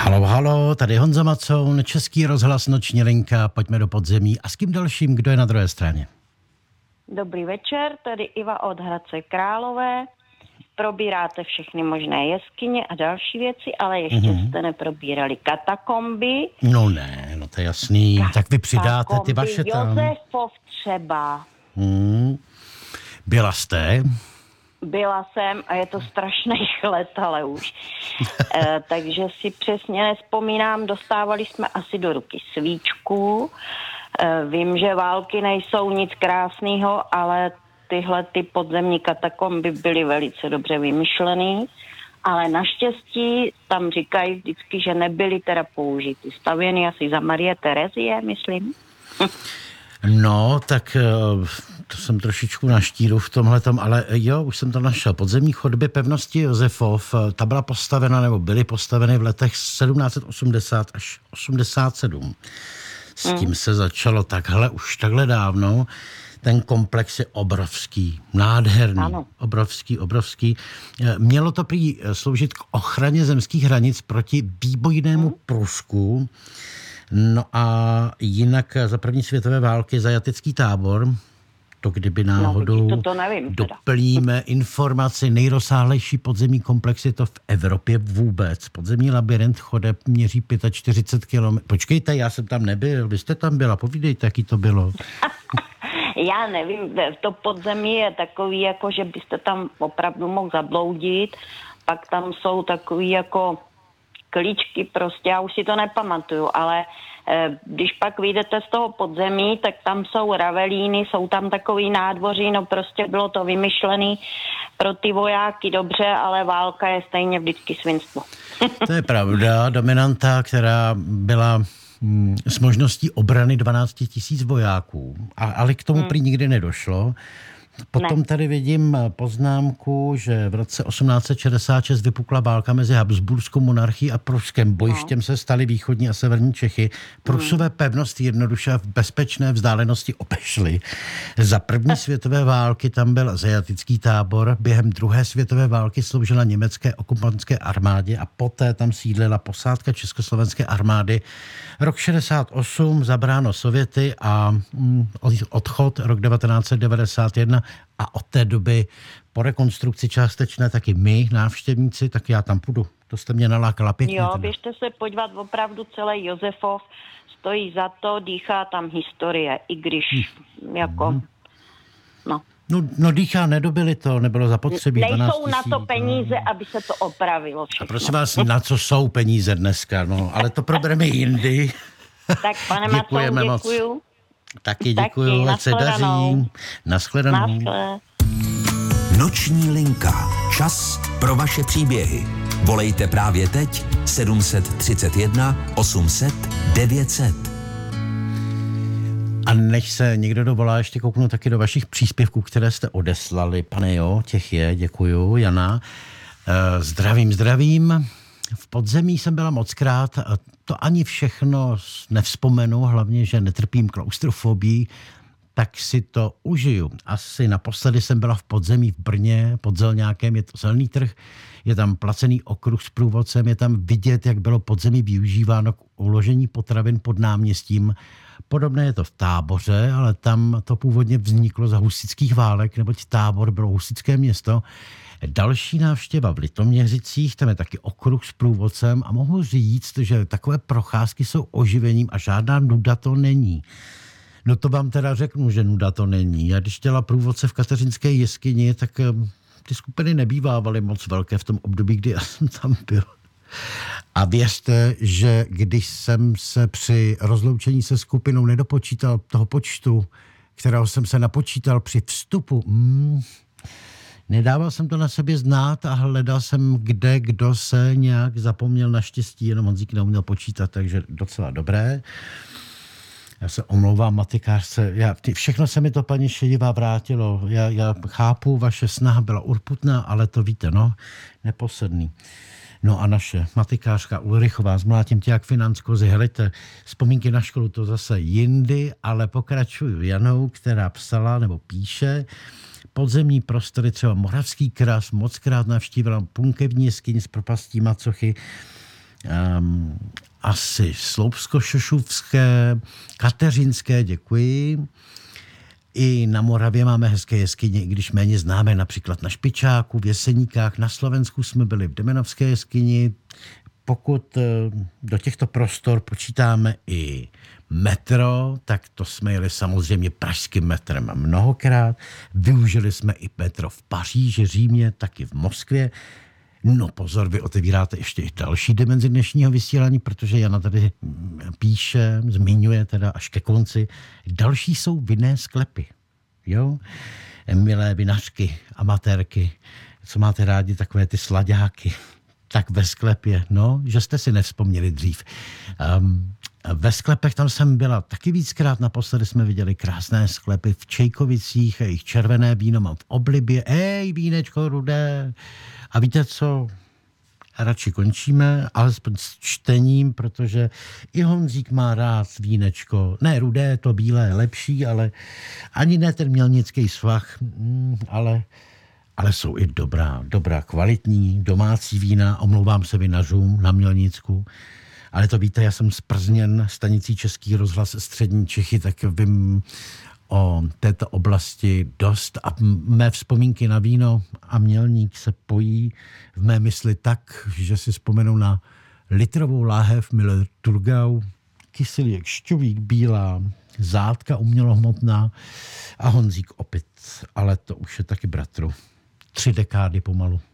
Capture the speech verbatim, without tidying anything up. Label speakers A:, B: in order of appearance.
A: Halo, halo, tady Honza Macoun, Český rozhlas Noční linka, pojďme do podzemí. A s kým dalším, kdo je na druhé straně?
B: Dobrý večer, tady Iva od Hradce Králové. Probíráte všechny možné jeskyně a další věci, ale ještě mm-hmm. jste neprobírali katakomby.
A: No ne, no to je jasný. Katakomby, tak vy přidáte ty vaše tam.
B: Josefov třeba.
A: Hmm. Byla jste?
B: Byla jsem a je to strašných let, ale už. e, takže si přesně nespomínám, dostávali jsme asi do ruky svíčku. E, vím, že války nejsou nic krásného, ale tyhle ty podzemní katakomby byly velice dobře vymyšlený, ale naštěstí tam říkají vždycky, že nebyly teda použity. Stavěny asi za Marie Terezie, myslím.
A: No, tak to jsem trošičku na štíru v tomhletom, ale jo, už jsem to našel. Podzemní chodby pevnosti Josefov, ta byla postavena, nebo byly postaveny v letech sedmnáct osmdesát až osmdesát sedm. S tím se začalo takhle, už takhle dávno. Ten komplex je obrovský, nádherný, ano. obrovský, obrovský. Mělo to prý sloužit k ochraně zemských hranic proti výbojnému hmm. průzku. No a jinak za první světové války zajatecký tábor, to kdyby náhodou
B: no, to, to nevím,
A: doplníme informaci, nejrozsáhlejší podzemní komplex je to v Evropě vůbec. Podzemní labyrint chodeb měří čtyřicet pět kilometrů. Počkejte, já jsem tam nebyl, vy jste tam byla, povídejte, jaký to bylo.
B: Já nevím, to podzemí je takový, jako že byste tam opravdu mohl zabloudit, pak tam jsou takový jako klíčky prostě, já už si to nepamatuju, ale eh, když pak vyjdete z toho podzemí, tak tam jsou ravelíny, jsou tam takový nádvoří, no prostě bylo to vymyšlený pro ty vojáky dobře, ale válka je stejně vždycky svinstvo.
A: To je pravda, dominanta, která byla hm, s možností obrany dvanáct tisíc vojáků, a, ale k tomu hmm. prý nikdy nedošlo. Potom ne. Tady vidím poznámku, že v roce osmnáct set šedesát šest vypukla válka mezi Habsburskou monarchií a Pruskem. Bojištěm no. se staly východní a severní Čechy. Prusové hmm. pevnosti jednoduše v bezpečné vzdálenosti obešly. Za první světové války tam byl zajatecký tábor. Během druhé světové války sloužila německé okupantské armádě a poté tam sídlila posádka československé armády. Rok šedesát osm zabráno Sověty a mm, odchod rok devatenáct set devadesát jedna a od té doby po rekonstrukci částečné taky my, návštěvníci, tak já tam půjdu. To jste mě nalákala pěkně.
B: Jo, běžte se podívat, opravdu celý Josefov stojí za to, dýchá tam historie, i když hmm. jako,
A: hmm.
B: no.
A: No, no dýchá, nedobili to, nebylo zapotřebí.
B: Nejsou na to peníze, no. aby se to opravilo všechno.
A: A prosím vás, na co jsou peníze dneska, no, ale to probereme jindy.
B: Tak pane Macoun, děkuju.
A: Taky děkuju, ať se daří. Naschledanou.
B: Naschle.
C: Noční linka. Čas pro vaše příběhy. Volejte právě teď sedm set třicet jedna osm set devět set.
A: A než se někdo dovolá, ještě kouknu taky do vašich příspěvků, které jste odeslali. Pane jo, těch je, děkuju, Jana. E, zdravím, zdravím. V podzemí jsem byla mockrát, to ani všechno nevzpomenu, hlavně, že netrpím klaustrofobii, tak si to užiju. Asi naposledy jsem byla v podzemí v Brně, pod Zelňákem, je to silný trh, je tam placený okruh s průvodcem, je tam vidět, jak bylo podzemí využíváno k uložení potravin pod náměstím. Podobné je to v Táboře, ale tam to původně vzniklo za husitských válek, neboť Tábor bylo husitské město. Další návštěva v Litoměřicích, tam je taky okruh s průvodcem a mohu říct, že takové procházky jsou oživením a žádná nuda to není. No to vám teda řeknu, že nuda to není. Já když dělala průvodce v Kateřinské jeskyni, tak ty skupiny nebývávaly moc velké v tom období, kdy já jsem tam byl. A věřte, že když jsem se při rozloučení se skupinou nedopočítal toho počtu, kterého jsem se napočítal při vstupu, mm, nedával jsem to na sobě znát a hledal jsem, kde kdo se nějak zapomněl, naštěstí, jenom Honzík neuměl počítat, takže docela dobré. Já se omlouvám matikářce, já, všechno se mi to, paní Šedivá, vrátilo. Já, já chápu, vaše snaha byla urputná, ale to víte, no, neposedný. No a naše matikářka Ulrichová, zmlátím tě jak finanskozy, helejte, vzpomínky na školu to zase jindy, ale pokračuju Janou, která psala nebo píše, podzemní prostory, třeba Moravský kras, mockrát navštívila punkevní jeskyni z propastí Macochy. um, asi Sloupsko-Šošovské, Kateřinské, děkuji. I na Moravě máme hezké jeskyně, i když méně známe, například na Špičáku, v Jeseníkách, na Slovensku jsme byli v Demenovské jeskyni. Pokud do těchto prostor počítáme i metro, tak to jsme jeli samozřejmě pražským metrem mnohokrát. Využili jsme i metro v Paříži, Římě, taky v Moskvě. No pozor, vy otevíráte ještě i další dimenzi dnešního vysílání, protože Jana tady píše, zmiňuje teda až ke konci. Další jsou vinné sklepy, jo? Milé vinařky, amatérky, co máte rádi, takové ty slaďáky, tak ve sklepě, no, že jste si nevzpomněli dřív. Um, ve sklepech tam jsem byla taky víckrát, naposledy jsme viděli krásné sklepy v Čejkovicích, jejich červené víno mám v oblibě, ej, vínečko rudé. A víte co, radši končíme, alespoň s čtením, protože i Honzík má rád vínečko, ne rudé, to bílé je lepší, ale ani ne ten mělnický svah, ale... Ale jsou i dobrá, dobrá, kvalitní, domácí vína, omlouvám se vinařům na Mělnicku. Ale to víte, já jsem z Plzněn, stanicí Český rozhlas Střední Čechy, tak vím o této oblasti dost. A mé vzpomínky na víno a Mělník se pojí v mé mysli tak, že si vzpomenu na litrovou láhev Miller Thurgau, kyselík, šťovík, bílá, zátka umělohmotná a Honzík opět. Ale to už je taky bratru. Tři dekády pomalu.